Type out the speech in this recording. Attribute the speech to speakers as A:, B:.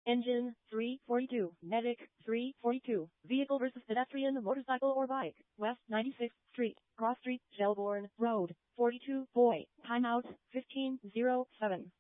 A: Engine, 342. Medic, 342. Vehicle versus pedestrian, motorcycle or bike. West 96th Street, Cross Street, Shelbourne Road, 42. Boy, timeout, 15:07.